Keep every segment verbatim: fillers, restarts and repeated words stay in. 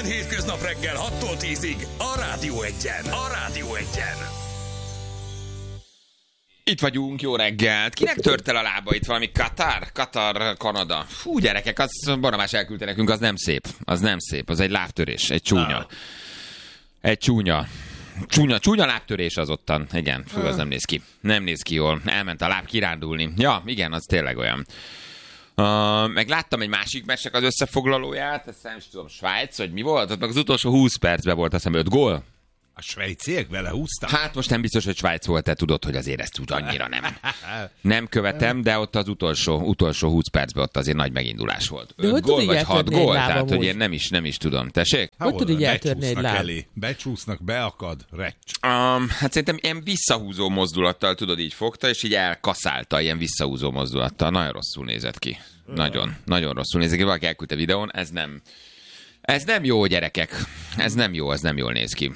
Minden hétköznap reggel hattól tízig a Rádió Egyen. A Rádió Egyen. Itt vagyunk, jó reggelt. Kinek tört el a lába itt? Valami Katar? Katar, Kanada. Fú, gyerekek, az Barnabás elküldte nekünk, az nem szép. Az nem szép, az egy lábtörés, egy csúnya. Egy csúnya. Csúnya, csúnya lábtörés az ottan. Igen, fú, az nem néz ki. Nem néz ki jól. Elment a láb kirándulni. Ja, igen, az tényleg olyan. Uh, meg láttam egy másik meccsnek az összefoglalóját, ezt nem is tudom, Svájc, vagy mi volt? Ott meg az utolsó húsz percben volt, azt hiszem öt gól. A svájciek vele húztak? Hát most nem biztos, hogy Svájc volt, te tudod, hogy azért ezt úgy annyira nem. Nem követem, de ott az utolsó, utolsó húsz percben ott azért nagy megindulás volt. öt gól vagy hat gól, tehát hogy én nem is, nem is tudom. Tessék? Hogy tud így eltörni egy láb? Elé. Becsúsznak, beakad, recs. Um, hát szerintem ilyen visszahúzó mozdulattal, tudod, így fogta, és így elkaszálta ilyen visszahúzó mozdulattal. Nagyon rosszul nézett ki. Nagyon, nagyon rosszul nézett ki. Valaki elküldte videón, ez nem, ez nem jó, gyerekek. Ez nem jó, ez nem jól néz ki.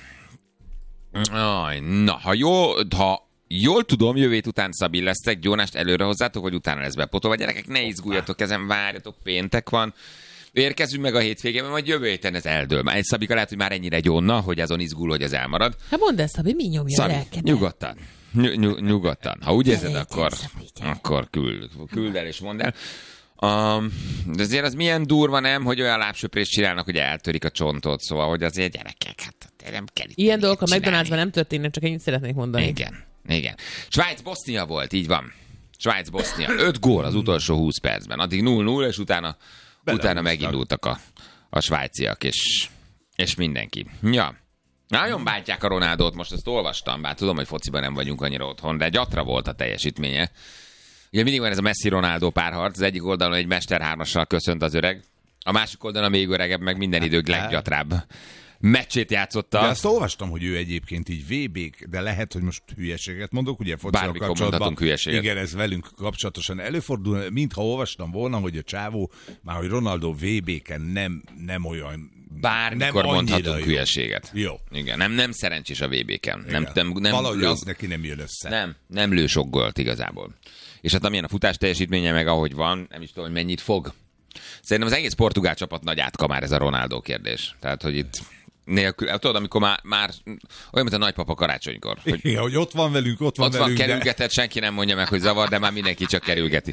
Aj, na, ha, jó, ha jól tudom, jövő hét után Szabin lesztek, Gyónást előre hozzátok, hogy utána lesz bepotolva. Gyerekek, ne izguljatok, ezen várjatok, péntek van. Érkezünk meg a hétvégén, majd jövő héten ez eldől. Egy Szabika lehet, hogy már ennyire gyónna, hogy azon izgul, hogy ez elmarad. Hát mondd ezt, Szabi, mi nyomja Szabi, a lelkedet? Nyugodtan. Ny- ny- nyugodtan. Ha úgy érzed, akkor, akkor küld, küld el és mondd el. Um, de azért az milyen durva, nem, hogy olyan lábsöprést csinálnak, hogy eltörik a csontot, szóval, hogy azért gyerekek, hát nem kell itt ilyen dolgok a McDonald'sban nem történnek, csak ennyit szeretnék mondani. Igen, igen. Svájc-Bosznia volt, így van. Svájc-Bosznia. Öt gól az utolsó húsz percben. Addig null null, és utána, utána megindultak a, a svájciak, és, és mindenki. Ja. Nagyon bántják a Ronaldót, most ezt olvastam, bár tudom, hogy fociban nem vagyunk annyira otthon, de gyatra volt a teljesítménye. Ugye mindig van ez a Messi-Ronaldo párharc, az egyik oldalon egy mesterhármassal köszönt az öreg, a másik oldalon a még öregebb, meg minden idők leggyatrább meccsét játszotta. De azt olvastam, hogy ő egyébként így vé bék, de lehet, hogy most hülyeséget mondok, ugye focival kapcsolatban. Igen, ez velünk kapcsolatosan előfordul, mintha olvastam volna, hogy a csávó, már hogy Ronaldo vé béken nem, nem olyan... Bármikor nem mondhatunk jó. Hülyeséget. Jó. Igen, nem, nem szerencsés a vé béken. Nem, nem, nem, valahogy lő, az neki nem jön össze. Nem, nem lő sok gólt igazából. És hát amilyen a futás teljesítménye meg ahogy van, nem is tudom, hogy mennyit fog. Szerintem az egész portugál csapat nagy átka már ez a Ronaldo kérdés. Tehát, hogy itt nélkül, tudod, amikor már, már olyan, mint a nagypapa karácsonykor. Hogy, igen, hogy ott van velünk, ott van ott velünk. Ott van kerülgetett, de... senki nem mondja meg, hogy zavar, de már mindenki csak kerülgeti.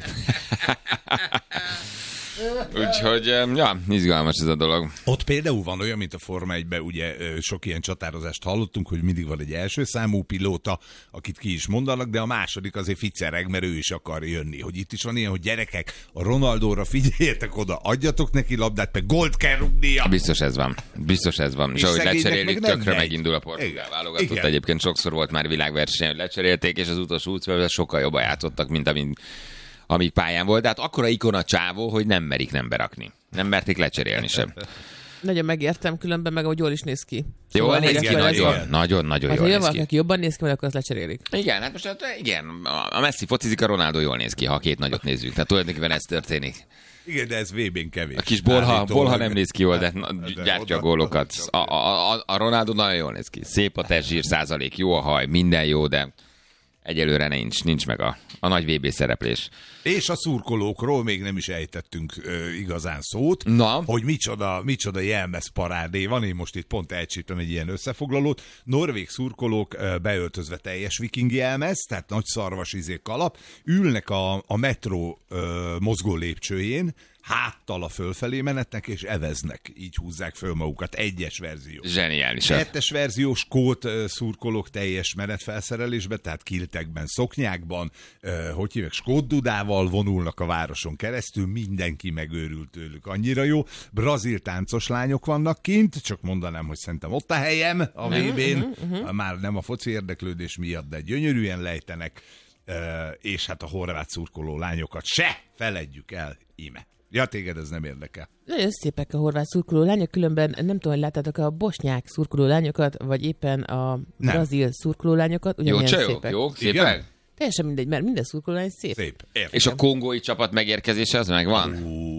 Úgyhogy, ja, izgalmas ez a dolog. Ott például van olyan, mint a Forma egyben, ugye sok ilyen csatározást hallottunk, hogy mindig van egy első számú pilóta, akit ki is mondanak, de a második azért ficereg, mert ő is akar jönni. Hogy itt is van ilyen, hogy gyerekek, a Ronaldóra figyeljetek oda, adjatok neki labdát, meg gólt kell rúgnia. Biztos ez van. Biztos ez van. És, és ahogy lecserélik, meg tökre megy. Megindul a portugál válogatott. Igen. Egyébként sokszor volt már világverseny, hogy lecserélték, és az utolsó útszövőben sokkal jobban játszottak, mint amint amíg pályán volt, de hát akkora ikon a csávó, hogy nem merik nem berakni. Nem merték lecserélni sem. Nagyon megértem, különben meg, hogy jól is néz ki. Jól szóval néz ki, nagyon, nagyon, nagyon hát, jól néz ki. Ha jobban néz ki, majd akkor azt lecserélik. Igen, hát most hát, igen, a Messi focizik, a Ronaldo jól néz ki, ha két nagyot nézzük. Tehát tulajdonképpen ez történik. Igen, de ez vé bén kevés. A kis Borha, Borha nem néz ki jól, de gyártja a gólokat. A, a, a, a Ronaldo nagyon jól néz ki. Szép a testzsír százalék, jó a haj, minden jó, de egyelőre nincs, nincs meg a, a nagy vé bé szereplés. És a szurkolókról még nem is ejtettünk ö, igazán szót, Na. hogy micsoda, micsoda jelmez parádé van. Én most itt pont elcsíptem egy ilyen összefoglalót. Norvég szurkolók ö, beöltözve teljes viking jelmez, tehát nagy szarvas izé kalap, ülnek a, a metró ö, mozgó lépcsőjén, háttal a fölfelé menetnek, és eveznek. Így húzzák föl magukat. Egyes verzió. Zseniális. Kettes verzió, skót uh, szurkolók teljes menetfelszerelésben, tehát kiltekben, szoknyákban, uh, hogy hívják, skót dudával vonulnak a városon keresztül, mindenki megőrült tőlük. Annyira jó. Brazil táncos lányok vannak kint, csak mondanám, hogy szerintem ott a helyem a vé bén. Uh-huh, uh-huh. Már nem a foci érdeklődés miatt, de gyönyörűen lejtenek, uh, és hát a horvát szurkoló lányokat se feledjük el íme. Ja, téged ez nem érdekel. Nagyon szépek a horvát szurkoló lányok, különben nem tudom, hogy láttátok a bosnyák szurkoló lányokat, vagy éppen a nem. brazil szurkoló lányokat. Jó, csajok, szépek. Jó, szépek? Teljesen mindegy, mert minden szurkoló lány szép. Szép, értem. És a kongói csapat megérkezése az megvan? Uh,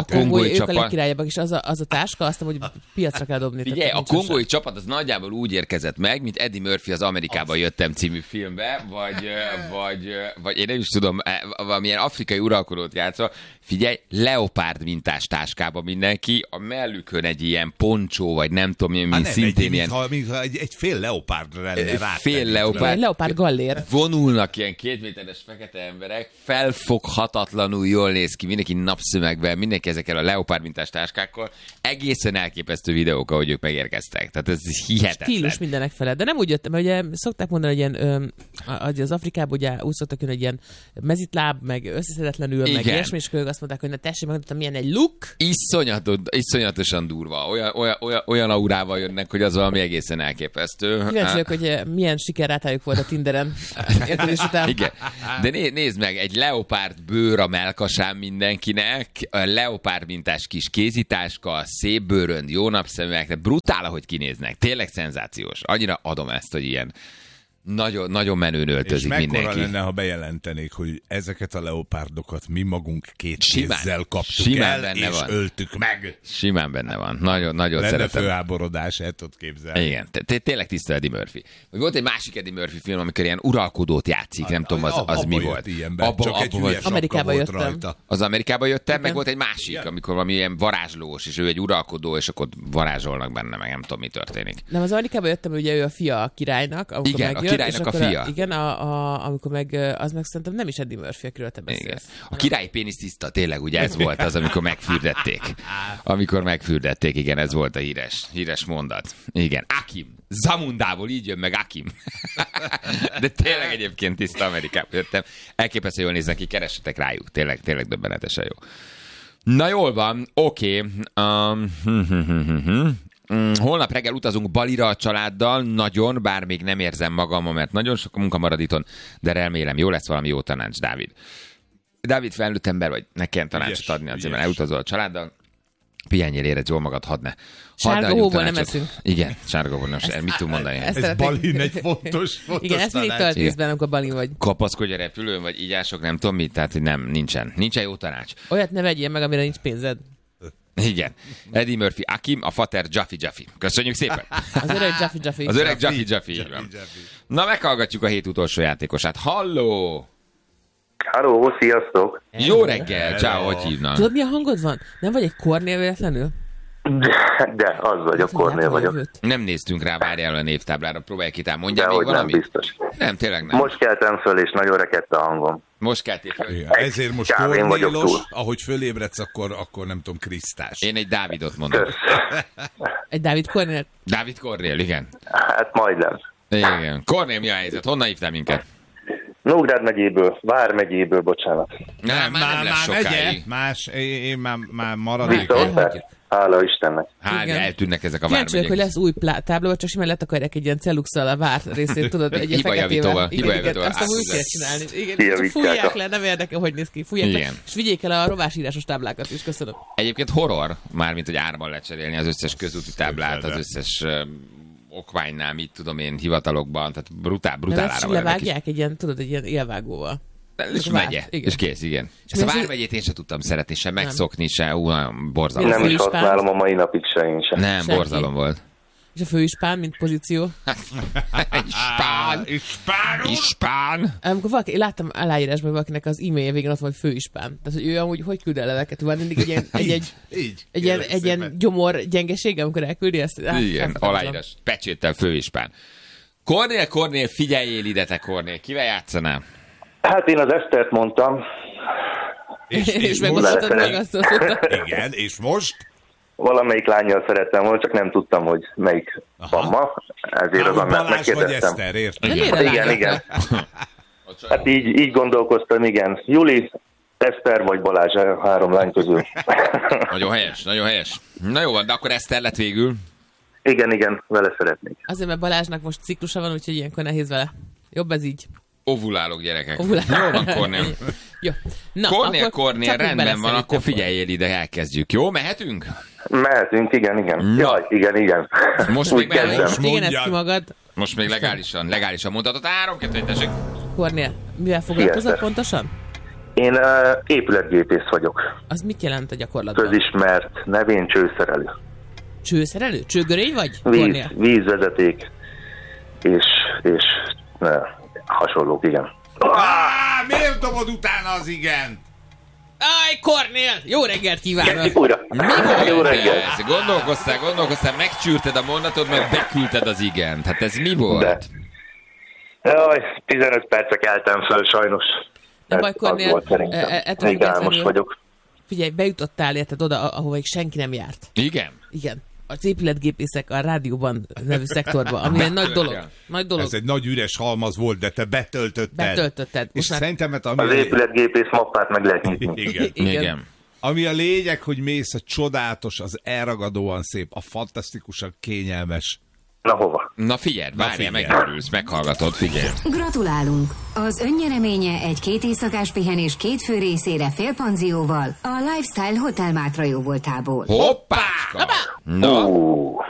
A kongói, kongói ők csapat. a legkirályabbak, és az a, az a táska, azt hogy piacra kell dobni. Figyelj, a kongói csapat az nagyjából úgy érkezett meg, mint Eddie Murphy az Amerikába jöttem című filmbe, vagy, vagy, vagy én nem is tudom, valamilyen afrikai uralkodót játszva. Figyelj, leopárd mintás táskába mindenki, a mellükön egy ilyen poncsó, vagy nem tudom, mi nem, szintén egy, ilyen... Mintha, mintha egy, egy fél leopárdra lenne rátenni. Fél leopárd. Leopárd gallér. Vonulnak ilyen kétméteres fekete emberek, felfoghatatlanul jól néz ki, mindenki napszemekben, mindenki ezekkel a leopárd mintás táskákkal. Egészen elképesztő videók, ahogy ők megérkeztek. Tehát ez hihetetlen. Stílus mindenek felett. De nem úgy jöttem, mert ugye szokták mondani, hogy ilyen, ö, az Afrikában ugye úgy szoktak jönni, hogy ilyen mezitláb, meg összeszedetlenül, igen. meg ilyesmi, és ők azt mondták, hogy na tessék, megmondtam, milyen egy look. Iszonyatos, iszonyatosan durva. Olyan, olyan, olyan, olyan aurával jönnek, hogy az valami egészen elképesztő. Kíváncsi vagyok, hogy milyen sikerrátájuk volt a Tinderen értelés után. Igen. De né, nézd meg, egy leopárd bőr a melkasán mindenkinek, a leopárd mintás kis kézitáska, szép bőrönd, jó napszeműek, brutál, ahogy kinéznek. Tényleg szenzációs. Annyira adom ezt, hogy ilyen nagyon, nagyon menőn öltözik és mindenki. És mekkora lenne, ha bejelentenék, hogy ezeket a leopárdokat mi magunk két Simán. kézzel kaptuk Simán el, benne és van. öltük meg. Simán benne van. Nagyon, nagyon Lenne szeretem. főháborodás, el tudod képzelni. Igen, tényleg tiszta Eddie Murphy. Volt egy másik Eddie Murphy film, amikor ilyen uralkodót játszik, nem tudom, az, az mi volt. Abba, csak egy hülye sapka Amerikába volt jöttem. rajta. Az Amerikába jöttem, meg Igen. volt egy másik, Igen. amikor valami ilyen varázslós, és ő egy uralkodó, és akkor varázsolnak benne, meg nem tudom, mi történik. Nem, az Amerikába jöttem, ugye ő a fia a királynak. Amikor Igen, megjön, a királynak és a akkor fia. Igen, a, a, amikor meg, az meg szerintem nem is Eddie Murphy, akiről te Igen. beszélsz. A királyi pénisz tiszta, tényleg, ugye ez volt az, amikor megfürdették. Amikor megfürdették, igen, ez volt a híres, híres mondat. Igen, Akim. Zamundából így jön meg Akim. De tényleg egyébként tiszta Amerikába jöttem. Elképesztő jól néznek ki, keressetek rájuk. Tényleg, tényleg döbbenetesen jó. Na jól van, oké. Okay. Um, hm, hm, hm, hm, hm. Mm, holnap reggel utazunk Balira a családdal, nagyon, bár még nem érzem magam, mert nagyon sok munka marad itthon, de remélem, jó lesz valami jó tanács, Dávid. Dávid felnőtt ember vagy, ne kelljen tanácsot Ügyes, adni, azért ügyes. mert elutazol a családdal. Pihenjél, érezd jól magad, hadd ne. Hadd ne Sárga adjunk hóból nem tanácsot. eszünk. Igen, sárga hóból nem eszünk. Mit tud mondani? ezt- Ez szeretnék- Balin egy fontos, fontos Igen, ezt mindig tanács. tölt észben, amikor Balin vagy. Kapaszkodj a repülőn, vagy ígyások, nem tudom mit, tehát hogy nem, nincsen. Nincsen jó tanács. Olyat ne vegyél meg, amire nincs pénzed. Igen. Eddie Murphy, Akim, a fater Jaffi Jaffi. Köszönjük szépen. Az öreg Jaffi Jaffi. Az öreg Jaffi Jaffi, így van. Na, meghallgatjuk a hét utolsó játékosát. Halló! Halló, sziasztok! Jó reggel, ciao, hogy hívnak? Tudod, milyen hangod van? Nem vagy egy Kornél véletlenül? De, de az vagyok, Kornél vagyok. Nem néztünk rá, várjál a névtáblára, próbálj ki, mondjál De még hogy nem valamit? biztos. Nem, tényleg nem. Most keltem föl, és nagyon rekedt a hangom. Most keltél fel. Igen, ezért most Kávén vagyok Kornélos, túl. ahogy fölébredsz, akkor, akkor nem tudom, Krisztás. Én egy Dávidot mondok. Kösz. Egy Dávid Kornél? Dávid Kornél, igen. Hát majdnem. Igen. Kornél, mi a helyzet? Honnan hívtál minket? Nógrád megyéből, Vár megyéből, bocsánat. Nem, már nem lesz sokáig. Más, én, én már, már maradék. Viszont, elhagyjuk. hála Istennek. Hát, Igen. eltűnnek ezek a Kíváncsi vagyok, hogy vármegyek. lesz új plá- tábla, vagy csak simán letakarják egy ilyen celluxal a vár részét, tudod, egy ilyen Hibajavítóval, feketével. Igen, igen, hibajavítóval azt amúgy kell átszúzzák. csinálni. Igen, Kijavítják csak fújják a- le, nem érdekel, hogy néz ki. Fújják le, Igen. és vigyék el a rovásírásos táblákat is, köszönöm. Egyébként horror, mármint, hogy árban lecserélni az összes közúti táblát, az összes uh, okmánynál, mit tudom én, hivatalokban, tehát brutál, De brutál ezt ára van ennek is. levágják egy ilyen, tudod, egy ilyen élvágóval. És Vár, megye, igen. és kész, igen. És Ezt a mi az, vármegyét én sem tudtam szeretni, sem megszokni, se, ú, nagyon borzalom. Mi az, Nem hogy is főispán? használom a mai napig se én sem. Nem, Senki. borzalom volt. És a főispán, mint pozíció. Ispán! Ispán! Ispán! Amikor valaki, én láttam aláírásban, hogy valakinek az e-mailje végén ott van, hogy főispán. Tehát, hogy ő amúgy hogy küld el leveket? Van mindig egy ilyen, egy, egy, Így. egy, ilyen, kérlek egy ilyen szépen. gyomor gyengeség, amikor elküldi ezt. Hát, Igen, elfogadhatatlan. aláírás. Pecséttel főispán. Kornél, Kornél, figyeljél ide, te Kornél. Kivel játszanál? Hát én az Esztert mondtam, És, És, és és most, megmondhatod meg azt, hogy igen, és most? valamelyik lányjal szerettem volna, csak nem tudtam, hogy melyik van ma, ezért az Már Annát Balázs vagy megkérdeztem. Eszter, érted? De miért a Igen, lányok? igen. Hát így, így gondolkoztam, igen. Juli, Eszter vagy Balázs, a három lány közül. Nagyon helyes, nagyon helyes. Na jó van, de akkor Eszter lett végül. Igen, igen, vele szeretnék. Azért, mert Balázsnak most ciklusa van, úgyhogy ilyenkor nehéz vele. Jobb ez így. Ovulálok, gyerekek. Ovulálok. Jó van, Kornél. Jó. Na, Kornél, akkor Kornél, csapjunk rendben bele van, szerintem. akkor figyeljél ide, elkezdjük. Jó, mehetünk? Mehetünk, igen, igen. Na. Jaj, igen, igen. Most Úgy még mehetünk. kezdem. Most igen, ezt Mondjad. ki magad. Most még legálisan, legálisan mondhatod. Három, kettő, egy, tessék. Kornél, mivel foglalkozol Sziasztok. pontosan? Én uh, épületgépész vagyok. Az mit jelent a gyakorlatban? Közismert nevén csőszerelő. Csőszerelő? Csőgörény vagy? Víz, vízvezeték és, és ne, hasonlók, igen. Á, miért dobod utána az igen? Áj, Kornél! Jó reggelt kívánok! Kezdjük újra. Jó reggelt. Ez? Gondolkoztál, gondolkoztál, megcsűrted a mondatot, meg beküldted az igent. Hát ez mi volt? De. Jaj, tizenöt percre keltem föl, sajnos. Nem baj, Kornél, még álmos vagyok. Figyelj, bejutottál, érted oda, ahova még senki nem járt. Igen? Igen. Az épületgépészek a rádióban nevű szektorban, ami egy nagy dolog. Nagy dolog. Ez egy nagy üres halmaz volt, de te betöltötted. Betöltötted. És már... szerintem, ami az épületgépész mappát meg lehet nyitni. Igen. Igen. Igen. Ami a lényeg, hogy mész a csodálatos, az elragadóan szép, a fantasztikusan kényelmes. Na hova? Na figyelj, várjál, megörülsz, meghallgatod, figyelj. Gratulálunk! Az önnyereménye egy két éjszakás pihenés két fő részére félpanzióval a Lifestyle Hotel Mátra jóvoltából. Hoppáska! Na, Uh,